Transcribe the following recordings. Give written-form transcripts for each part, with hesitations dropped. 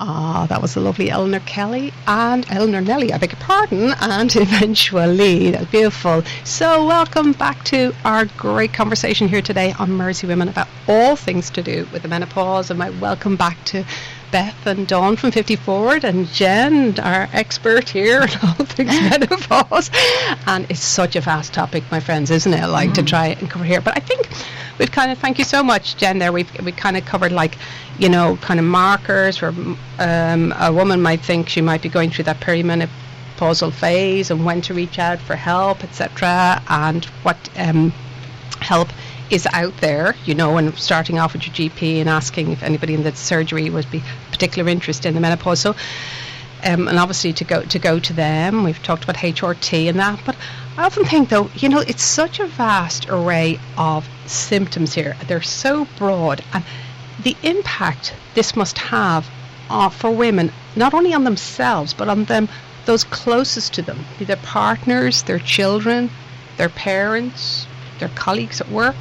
Ah, that was the lovely Eleanor Nelly, I beg your pardon, and eventually. That's beautiful. So welcome back to our great conversation here today on Mersey Women about all things to do with the menopause. And my welcome back to Beth and Dawn from 50 Forward, and Jen, our expert here on all things menopause. And it's such a vast topic, my friends, isn't it? I like to try and cover here. But I think we've kind of, thank you so much, Jen, there. We kind of covered, like, you know, kind of markers where a woman might think she might be going through that perimenopausal phase and when to reach out for help, etc., and what help is out there, you know, and starting off with your GP and asking if anybody in the surgery would be particular interest in the menopause. So, and obviously to go to them. We've talked about HRT and that, but I often think, though, you know, it's such a vast array of symptoms here. They're so broad, and the impact this must have for women, not only on themselves, but on those closest to them, be their partners, their children, their parents, their colleagues at work.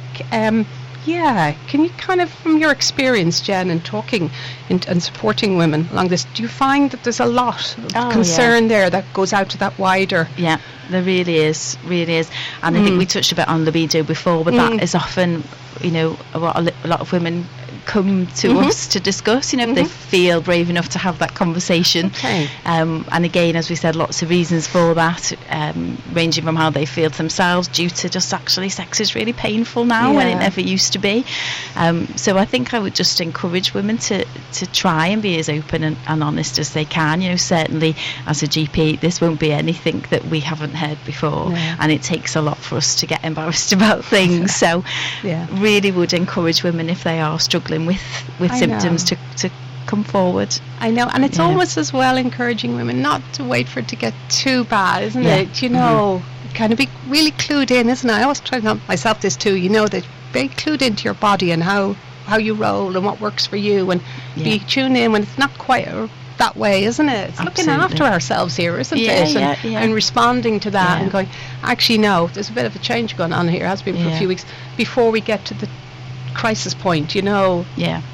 Can you kind of, from your experience, Jen, in talking and supporting women along this, do you find that there's a lot of concern there that goes out to that wider? Yeah, there really is. And I think we touched a bit on libido before, but that is often, you know, what a lot of women come to us to discuss, you know, if they feel brave enough to have that conversation. Okay. And again, as we said, lots of reasons for that, ranging from how they feel to themselves, due to just actually sex is really painful now when it never used to be. So I think I would just encourage women to try and be as open and honest as they can. You know, certainly as a GP, this won't be anything that we haven't heard before, and it takes a lot for us to get embarrassed about things. So really would encourage women, if they are struggling with symptoms, to come forward. I know, and it's almost as well encouraging women not to wait for it to get too bad, isn't it? You know, kind of be really clued in, isn't it? I always try to tell myself this too, you know, that be clued into your body and how you roll and what works for you, and be tuned in when it's not quite that way, isn't it? It's looking after ourselves here, isn't it? And responding to that and going, actually, no, there's a bit of a change going on here, has been for a few weeks, before we get to the crisis point, you know.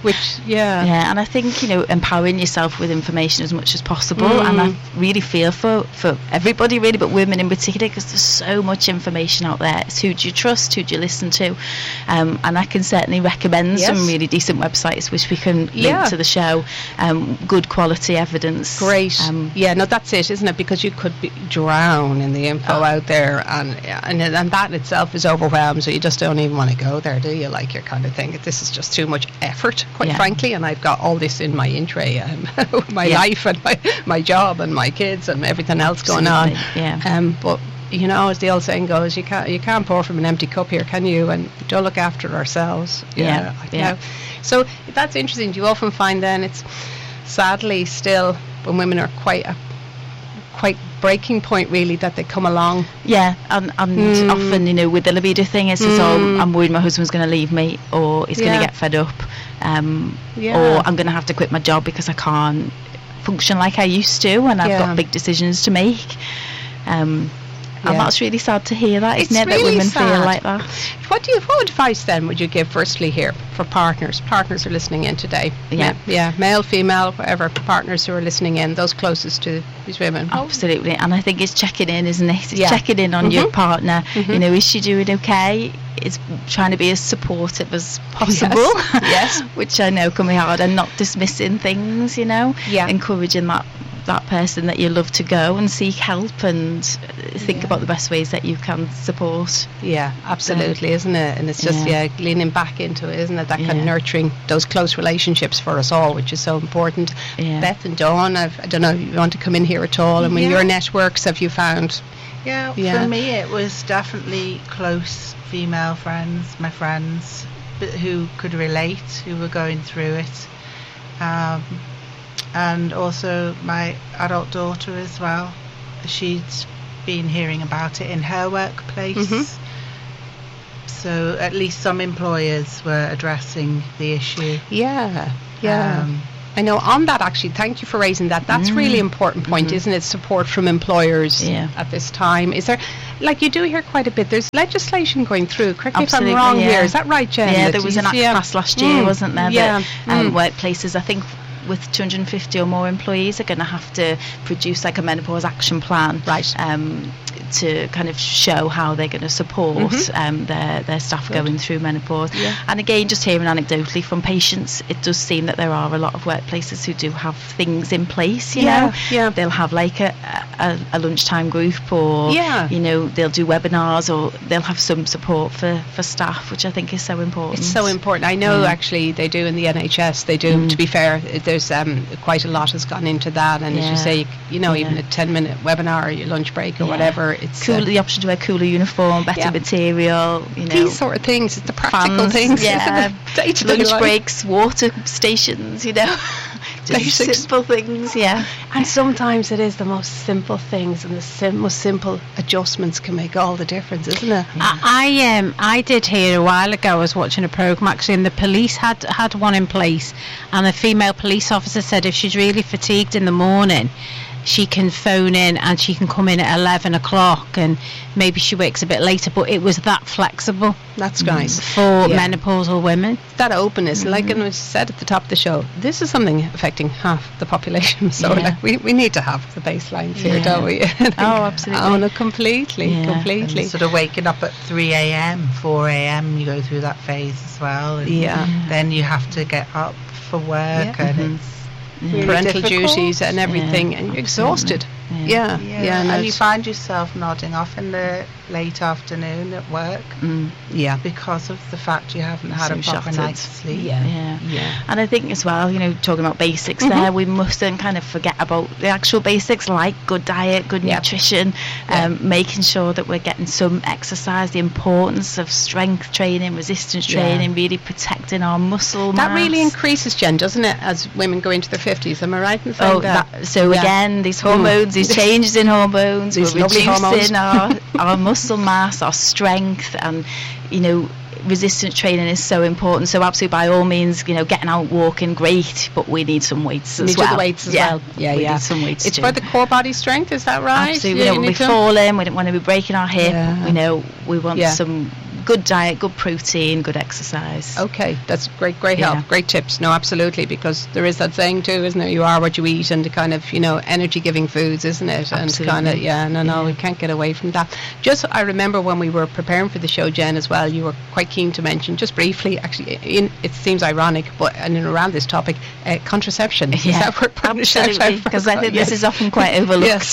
And I think, you know, empowering yourself with information as much as possible, and I really feel for everybody really, but women in particular, because there's so much information out there. It's who do you trust, who do you listen to, and I can certainly recommend some really decent websites which we can link to the show, good quality evidence. Great. That's it, isn't it? Because you could drown in the info out there, and that itself is overwhelmed, so you just don't even want to go there, do you? Like, you're kind of think this is just too much effort, quite frankly, and I've got all this in my in tray, my life and my job and my kids and everything else going on. But you know, as the old saying goes, you can't pour from an empty cup here, can you? And we don't look after ourselves. So that's interesting. Do you often find then it's sadly still when women are quite breaking point, really, that they come along? And often, you know, with the libido thing, it's just, I'm worried my husband's going to leave me, or he's going to get fed up, or I'm going to have to quit my job because I can't function like I used to, and I've got big decisions to make. And that's really sad to hear that, isn't it? That women feel like that. What advice then would you give, firstly, here for partners are listening in today? Male, female, whatever, partners who are listening in, those closest to these women. Absolutely. And I think it's checking in, isn't it? It's checking in on your partner. You know, is she doing okay? It's trying to be as supportive as possible. Yes. Which I know can be hard, and not dismissing things, you know. Encouraging that person that you love to go and seek help and think about the best ways that you can support. Absolutely, isn't it? And it's just leaning back into it, isn't it? That kind of nurturing those close relationships for us all, which is so important. Beth and Dawn, I don't know if you want to come in here at all, and your networks, have you found? For me it was definitely close female friends, my friends who could relate, who were going through it, and also my adult daughter as well. She'd been hearing about it in her workplace, so at least some employers were addressing the issue. I know, on that, actually, thank you for raising that. That's really important point, isn't it? Support from employers at this time. Is there, like, you do hear quite a bit, there's legislation going through, correct me if I'm wrong here, is that right, Jen? There was an act passed last year, wasn't there, that workplaces, I think with 250 or more employees are going to have to produce like a menopause action plan, right? To kind of show how they're going to support their staff going through menopause. Yeah. And again, just hearing anecdotally from patients, it does seem that there are a lot of workplaces who do have things in place, you know. Yeah. They'll have like a lunchtime group, or you know, they'll do webinars, or they'll have some support for staff, which I think is so important. It's so important. I know actually they do in the NHS. They do, to be fair, there's quite a lot has gone into that, and as you say, you know, even a 10-minute webinar or your lunch break or whatever, it's cool. The option to wear cooler uniform, better material, you know, these sort of things. It's the practical things. Lunch breaks, water stations, you know. Just simple things, and sometimes it is the most simple things, and the most simple adjustments can make all the difference, isn't it? I did hear a while ago, I was watching a programme actually, and the police had one in place, and a female police officer said if she's really fatigued in the morning, she can phone in and she can come in at 11 o'clock, and maybe she wakes a bit later, but it was that flexible. That's nice for menopausal women. That openness, like I said at the top of the show, this is something affecting half the population, so like we need to have the baselines here, don't we? Absolutely. Oh no, completely. And sort of waking up at 3 a.m, 4 a.m, you go through that phase as well, and then you have to get up for work, and it's really parental difficult. duties and everything, and you're exhausted. And you find yourself nodding off in the late afternoon at work, because of the fact you haven't had a proper night's sleep. And I think as well, you know, talking about basics there, we mustn't kind of forget about the actual basics, like good diet, good nutrition, making sure that we're getting some exercise, the importance of strength training, resistance training, really protecting our muscle mass. That really increases, Jen, doesn't it, as women go into their 50s? Am I right in saying that? So again, these hormones, these changes in hormones, these we're lovely reducing hormones. our muscle mass, our strength, and you know, resistance training is so important. So absolutely, by all means, you know, getting out walking, great, but we need some weights as well. The weights as well. We need some weights. It's for the core body strength, is that right? Absolutely. We don't want to be falling, we don't want to be breaking our hip. You know, we want some good diet, good protein, good exercise. Okay, that's great help, great tips. No, absolutely, because there is that saying too, isn't it? You are what you eat, and the kind of, you know, energy-giving foods, isn't it? Absolutely. And kind of, we can't get away from that. Just, I remember when we were preparing for the show, Jen, as well, you were quite keen to mention, just briefly, actually, it seems ironic, but and around this topic, contraception. Is that where absolutely, because I think this is often quite overlooked.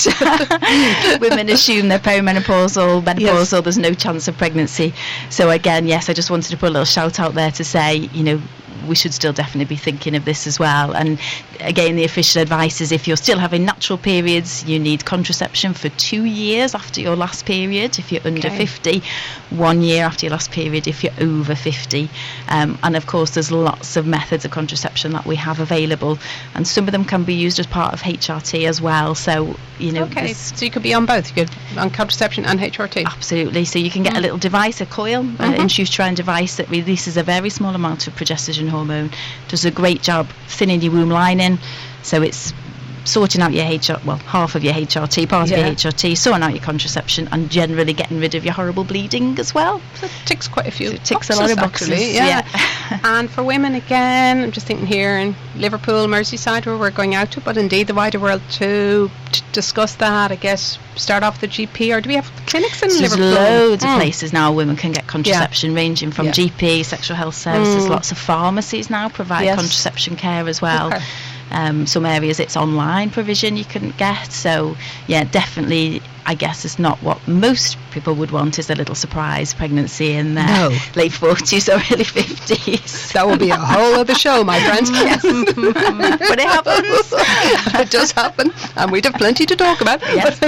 Women assume they're perimenopausal, menopausal, there's no chance of pregnancy. So again, I just wanted to put a little shout out there to say, you know, we should still definitely be thinking of this as well. And again, the official advice is if you're still having natural periods, you need contraception for 2 years after your last period if you're under 50, 1 year after your last period if you're over 50. And of course, there's lots of methods of contraception that we have available, and some of them can be used as part of HRT as well. So, you know, so you could be on both. You could on contraception and HRT. Absolutely. So you can get a little device, a coil, an induced uterine device that releases a very small amount of progesterone hormone, does a great job thinning your womb lining, so it's sorting out your half of your HRT, part of your HRT, sorting out your contraception, and generally getting rid of your horrible bleeding as well. So it ticks quite a few. So it ticks a lot of boxes. Actually, and for women, again, I'm just thinking here in Liverpool, Merseyside, where we're going out to, but indeed the wider world too, to discuss that, I guess, start off with the GP, or do we have clinics in Liverpool? There's loads of places now women can get contraception, ranging from GP, sexual health services, lots of pharmacies now provide contraception care as well. Some areas it's online provision you can get, so definitely, I guess it's not what most people would want, is a little surprise pregnancy in their late 40s or early 50s. That will be a whole other show, my friends. Yes. But it happens. It does happen, and we'd have plenty to talk about. Yes.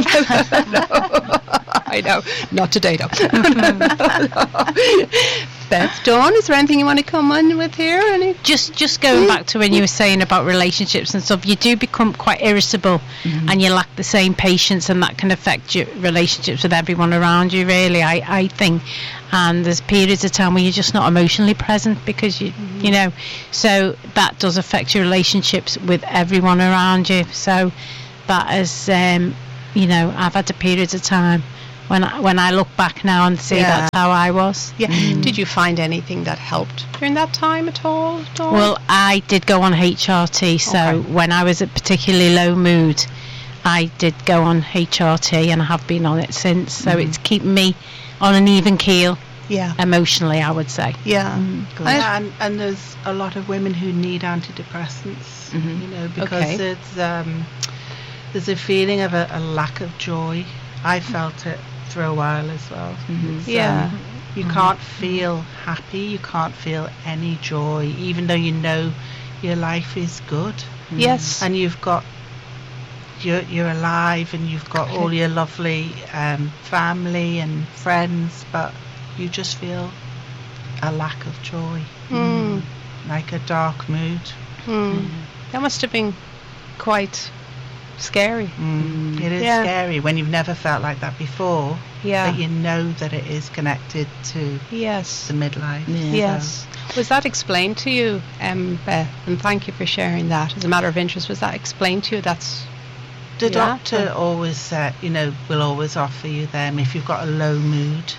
I know, not today though. Beth, Dawn, is there anything you want to come on with here? Just going back to when you were saying about relationships and stuff, you do become quite irritable, and you lack the same patience, and that can affect your relationships with everyone around you, really, I think. And there's periods of time where you're just not emotionally present because you know, so that does affect your relationships with everyone around you. So that is, you know, I've had periods of time when I look back now and see that's how I was. Yeah. Did you find anything that helped during that time at all? Well, I did go on HRT, so when I was at particularly low mood, I did go on HRT, and I have been on it since. So it's keeping me on an even keel. Yeah. Emotionally, I would say. Yeah. And there's a lot of women who need antidepressants, you know, because there's a feeling of a lack of joy. I felt it for a while as well. You can't feel happy, you can't feel any joy, even though you know your life is good. Yes. And you've got you're alive, and you've got all your lovely family and friends, but you just feel a lack of joy, like a dark mood. That must have been quite scary. It is scary when you've never felt like that before, but you know that it is connected to the midlife. Yes. Was that explained to you, Beth? And thank you for sharing that. As a matter of interest, was that explained to you? The doctor always said, you know, will always offer you them if you've got a low mood.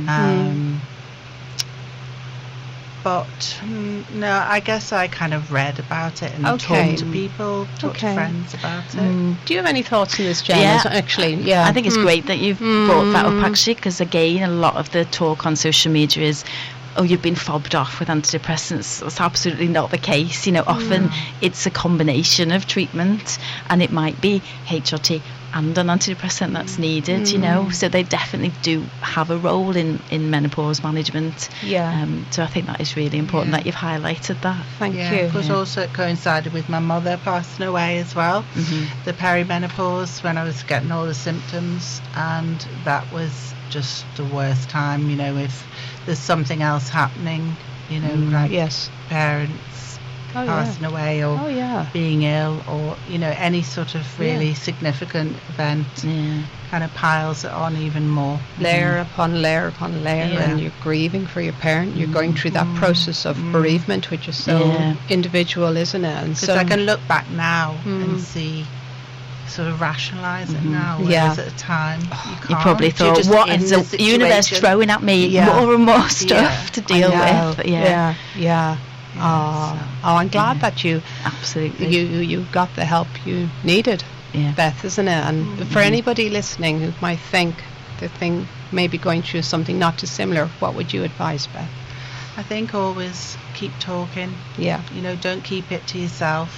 But no, I guess I kind of read about it and talked to people, talked to friends about it. Do you have any thoughts on this, Jen? Actually, I think it's great that you've brought that up, actually, because again, a lot of the talk on social media is, oh, you've been fobbed off with antidepressants. That's absolutely not the case. You know, often it's a combination of treatment, and it might be HRT and an antidepressant that's needed, you know, so they definitely do have a role in menopause management. So I think that is really important that you've highlighted that. Thank you. Of course, also it coincided with my mother passing away as well, the perimenopause, when I was getting all the symptoms, and that was just the worst time, you know, if there's something else happening, you know, like parents passing away, or being ill, or, you know, any sort of really significant event kind of piles it on even more. Layer upon layer upon layer, and you're grieving for your parent. You're going through that process of bereavement, which is so individual, isn't it? And because I can look back now and see, sort of rationalise it now, whereas at the time you probably thought, what is the universe throwing at me more and more stuff to deal with. I'm glad that you absolutely you got the help you needed, Beth, isn't it? And for anybody listening who might think the thing may be going through something not dissimilar, what would you advise, Beth? I think always keep talking. You know, don't keep it to yourself.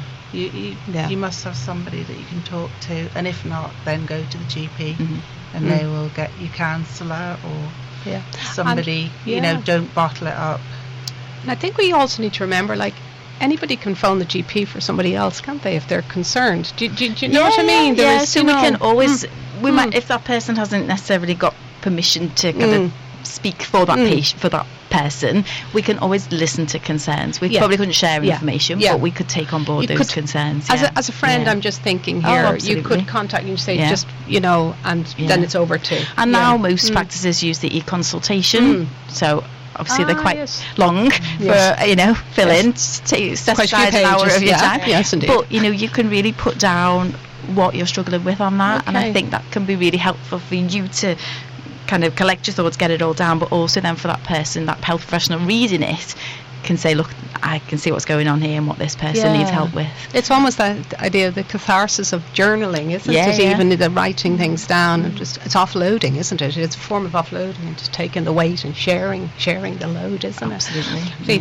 You must have somebody that you can talk to, and if not, then go to the GP and they will get you counsellor or somebody. You know, don't bottle it up. And I think we also need to remember, like, anybody can phone the GP for somebody else, can't they, if they're concerned? Do you know what I mean? So we can always, we might, if that person hasn't necessarily got permission to kind of speak for that patient, for that person, we can always listen to concerns. We probably couldn't share information, but we could take on board those concerns. As a friend, I'm just thinking here, you could contact you and say, just, you know, and then it's over too. And now most practices use the e-consultation, so obviously they're quite long for, you know, fill in, set aside an hour of your time. Yes, indeed. But, you know, you can really put down what you're struggling with on that, and I think that can be really helpful for you to kind of collect your thoughts, get it all down, but also then for that person, that health professional reading it, can say, look, I can see what's going on here and what this person needs help with. It's almost that idea of the catharsis of journaling, isn't it? Even the writing things down, and just, it's offloading, isn't it? It's a form of offloading and just taking the weight and sharing the load, isn't it? Absolutely.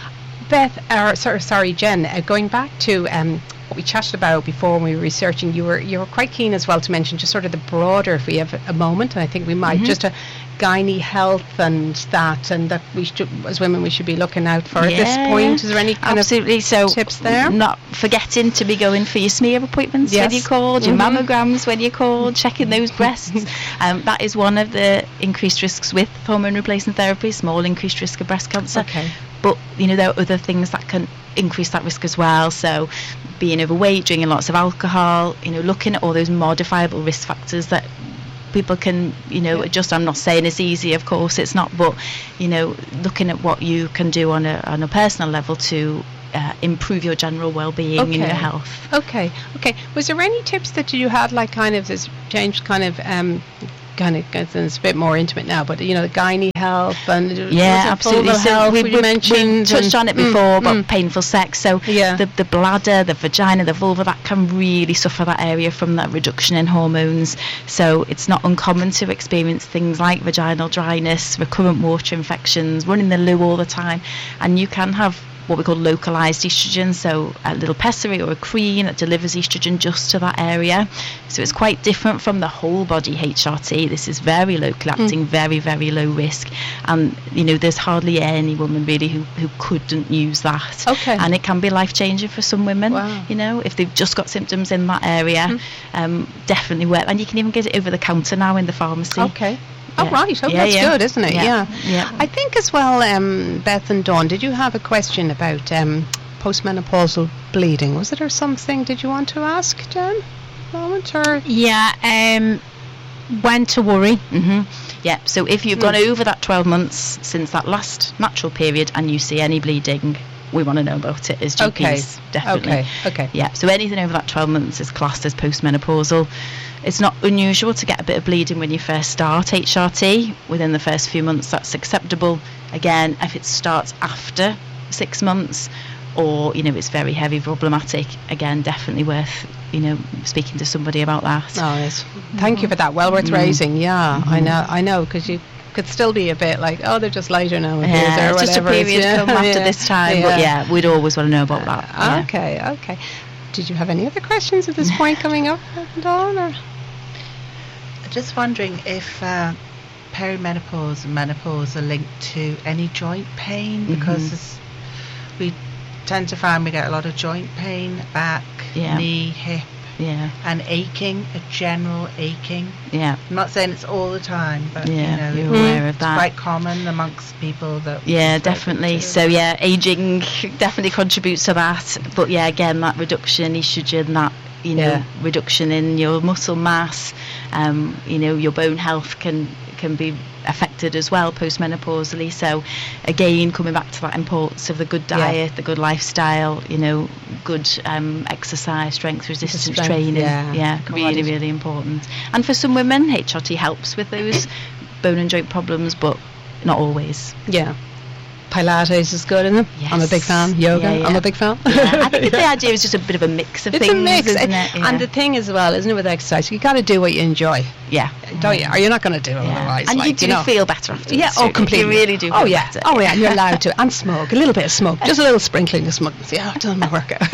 Beth, sorry, Jen, going back to what we chatted about before when we were researching, you were quite keen as well to mention just sort of the broader, if we have a moment, and I think we might, just a gynae health and that we should, as women, we should be looking out for at this point. Is there any kind of tips there? Not forgetting to be going for your smear appointments when you're called, your mammograms when you're called, checking those breasts. That is one of the increased risks with hormone replacement therapy, small increased risk of breast cancer. But, you know, there are other things that can increase that risk as well. So being overweight, drinking lots of alcohol, you know, looking at all those modifiable risk factors that people can, you know, adjust. I'm not saying it's easy, of course it's not, but, you know, looking at what you can do on a personal level to improve your general well-being and your health. Okay. Was there any tips that you had, like kind of this changed kind of kind of, it's a bit more intimate now, but the gynae health and absolutely. So we mentioned, touched on it before about painful sex. So the bladder, the vagina, the vulva, that can really suffer that area from that reduction in hormones. So it's not uncommon to experience things like vaginal dryness, recurrent water infections, running the loo all the time, and you can have what we call localized estrogen, so a little pessary or a cream that delivers estrogen just to that area. So it's quite different from the whole body HRT. This is very locally acting, very, very low risk, and there's hardly any woman really who couldn't use that. Okay. And it can be life-changing for some women. Wow. If they've just got symptoms in that area. Definitely worth, and you can even get it over the counter now in the pharmacy. Okay. Oh, right. Oh, that's good, isn't it? Yeah. I think as well, Beth and Dawn, did you have a question about postmenopausal bleeding? Was it or something? Did you want to ask, Jen? A moment, or? Yeah. When to worry? Yeah. So if you've gone over that 12 months since that last natural period and you see any bleeding, we want to know about it as GPs. Okay. Definitely. Okay. Yeah. So anything over that 12 months is classed as postmenopausal. It's not unusual to get a bit of bleeding when you first start HRT. Within the first few months, that's acceptable. Again, if it starts after 6 months, or it's very heavy, problematic, again, definitely worth speaking to somebody about that. Oh, yes. Thank you for that. Well worth raising. Yeah, I know, because you could still be a bit like, oh, they're just lighter now. Or It's whatever. just a period come after this time. But we'd always want to know about that. Okay. Did you have any other questions at this point coming up, Dawn? Or? Just wondering if perimenopause and menopause are linked to any joint pain, because we tend to find we get a lot of joint pain, back, knee, hip, and aching, a general aching. I'm not saying it's all the time, but you're aware of that. It's quite common amongst people that. Definitely. So aging definitely contributes to that. But again, that reduction in estrogen, that reduction in your muscle mass, your bone health can be affected as well postmenopausally. So again, coming back to that importance of the good diet, the good lifestyle, good exercise, strength resistance training, really, really important. And for some women, HRT helps with those bone and joint problems, but not always. Pilates is good, isn't it? Yes. I'm a big fan. Yoga, I'm a big fan. I think the idea is just a bit of a mix of things. It's a mix, isn't it? And the thing as well, isn't it, with exercise, you got to do what you enjoy. Don't you? Or you're not going to do it otherwise. And you do feel better afterwards. Completely. You really do feel better. Oh, yeah, you're allowed to. And smoke, a little bit of smoke, just a little sprinkling of smoke. I've done my workout.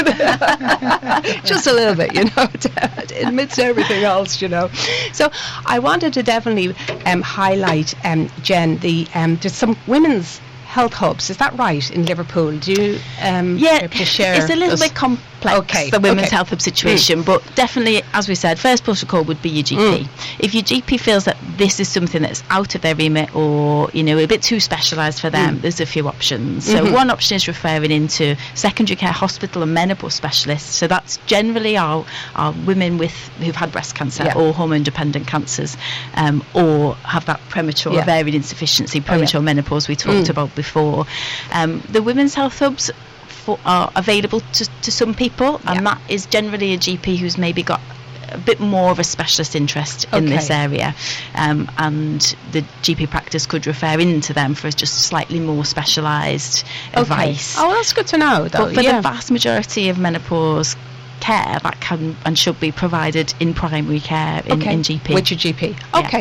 Just a little bit, amidst everything else, So I wanted to definitely highlight, Jen, there's some women's health hubs, is that right, in Liverpool? Do you to share? It's a little bit complex, the women's health hub situation, but definitely, as we said, first port of call would be your GP. If your GP feels that this is something that's out of their remit or a bit too specialised for them, there's a few options. So one option is referring into secondary care hospital and menopause specialists. So that's generally our women who've had breast cancer or hormone dependent cancers, or have that premature ovarian insufficiency, premature menopause we talked about before. The women's health hubs are available to some people, and that is generally a GP who's maybe got a bit more of a specialist interest in this area, and the GP practice could refer into them for just slightly more specialised advice. Oh, that's good to know, though. But for the vast majority of menopause care, that can and should be provided in primary care in GP. With your GP.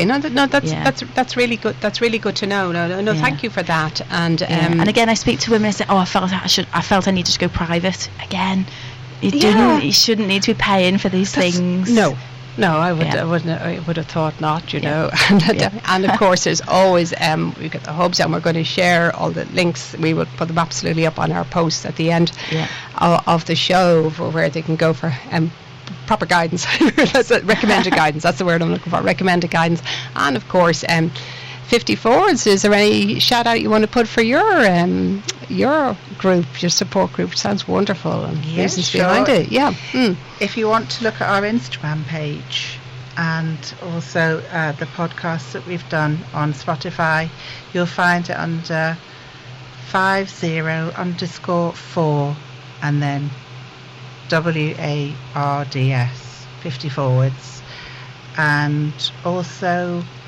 That's really good. That's really good to know. No. Thank you for that. And and again, I speak to women and say, I felt I needed to go private. Again, you shouldn't need to be paying for these things. No, I would have thought not, And of course, there's always we've got the hubs, and we're going to share all the links. We will put them absolutely up on our posts at the end of the show, for where they can go for proper guidance. Recommended guidance. That's the word I'm looking for. Recommended guidance, and of course, 54s. Is there any shout out you want to put for your group, your support group? Sounds wonderful, and reasons behind it. If you want to look at our Instagram page and also the podcast that we've done on Spotify, you'll find it under 50_4 and then WARDS 50 forwards, and also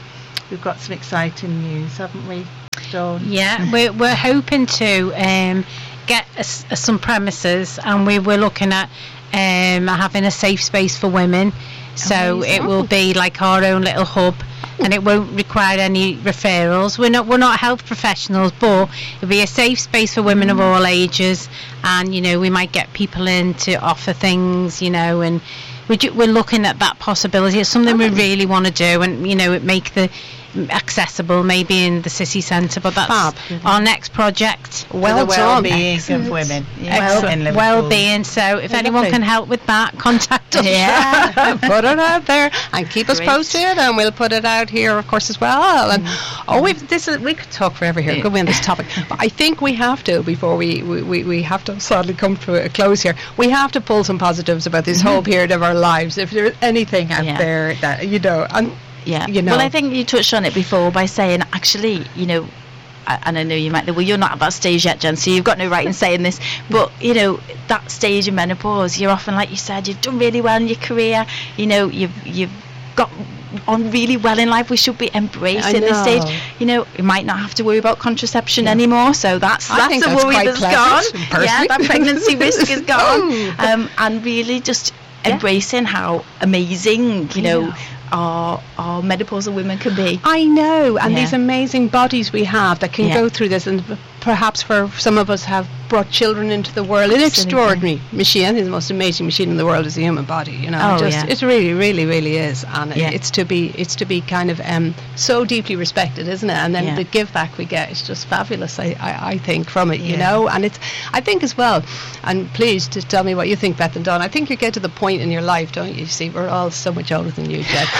we've got some exciting news, haven't we, Dawn? Yeah, we're hoping to get some premises, and we were looking at having a safe space for women. So Amazing. it will be like our own little hub, and it won't require any referrals. We're not health professionals, but it'll be a safe space for women of all ages, and we might get people in to offer things, and we're looking at that possibility. It's something we really want to do, and it make the accessible maybe in the city centre, but that's our next project. Well, the well-being of women in Liverpool. Well-being, so if anyone can help with that, contact us. Yeah, put it out there and keep us posted, and we'll put it out here of course as well. And we could talk forever here, could we, on this topic, but I think we have to, before we have to sadly come to a close here, we have to pull some positives about this whole period of our lives. If there's anything out there that and well, I think you touched on it before by saying, actually, and I know you might think, well, you're not at that stage yet, Jen, so you've got no right in saying this, but, that stage of menopause, you're often, like you said, you've done really well in your career, you've got on really well in life. We should be embracing this stage. You might not have to worry about contraception anymore, so that's a worry that's gone. Yeah, that pregnancy risk is gone. And really just embracing how amazing, our menopausal women can be. I know, and these amazing bodies we have that can go through this, and perhaps for some of us have brought children into the world. An extraordinary machine. I think the most amazing machine in the world is the human body. It really, really, really is, and it's to be kind of so deeply respected, isn't it? And then the give back we get is just fabulous. I think from it, and it's, I think as well. And please just tell me what you think, Beth and Dawn. I think you get to the point in your life, don't you? See, we're all so much older than you, Jen.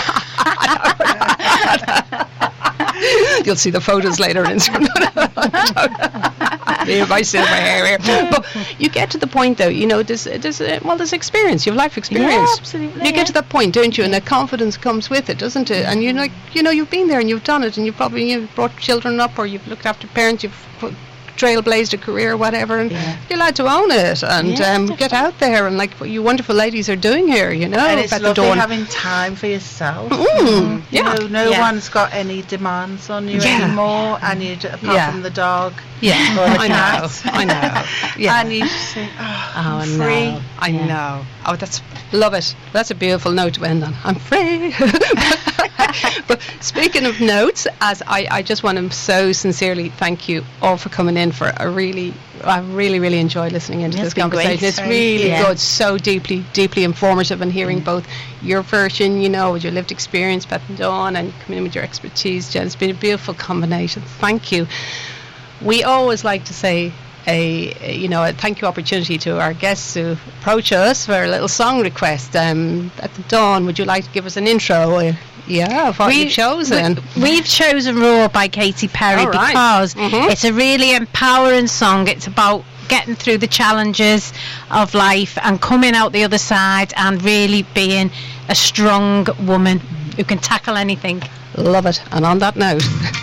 You'll see the photos later on Instagram. My silver hair here. But you get to the point, though, there's experience. You have life experience. Yeah, absolutely. You get to that point, don't you? And the confidence comes with it, doesn't it? And you've been there and you've done it, and you've brought children up, or you've looked after parents, you've trailblazed a career or whatever, and you're allowed to own it and get out there, and like what you wonderful ladies are doing here, and it's lovely having time for yourself. No one's got any demands on you anymore, and apart from the dog or the cat. I know. And you just think, I'm free. I know. Love it. That's a beautiful note to end on. I'm free. But speaking of notes, I just want to so sincerely thank you all for coming in for I really enjoyed listening into this conversation. Great. It's really good, so deeply informative, and hearing both your version, with your lived experience, Beth and Dawn, and coming in with your expertise, Jen. It's been a beautiful combination. Thank you. We always like to say a thank you opportunity to our guests who approach us for a little song request. At the Dawn, would you like to give us an intro? Of what you've chosen. We've chosen Raw by Katy Perry because it's a really empowering song. It's about getting through the challenges of life and coming out the other side and really being a strong woman who can tackle anything. Love it. And on that note...